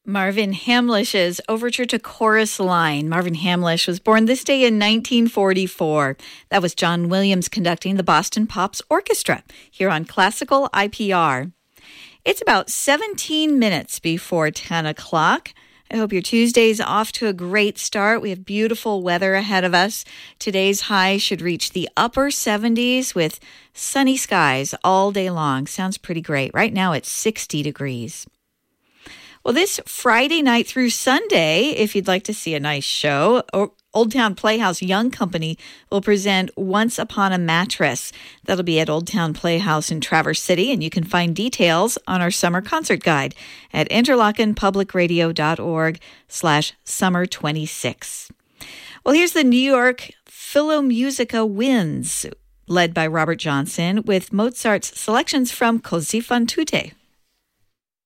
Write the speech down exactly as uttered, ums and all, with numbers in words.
Marvin Hamlish's Overture to Chorus Line. Marvin Hamlish was born this day in nineteen forty-four. That was John Williams conducting the Boston Pops Orchestra here on Classical I P R. It's about seventeen minutes before ten o'clock. I hope your Tuesday's off to a great start. We have beautiful weather ahead of us. Today's high should reach the upper seventies with sunny skies all day long. Sounds pretty great. Right now it's sixty degrees. Well, this Friday night through Sunday, if you'd like to see a nice show, Old Town Playhouse Young Company will present Once Upon a Mattress. That'll be at Old Town Playhouse in Traverse City, and you can find details on our summer concert guide at interlockenpublicradio.org slash summer 26. Well, here's the New York Philmusica Winds, led by Robert Johnson, with Mozart's selections from Così fan tutte.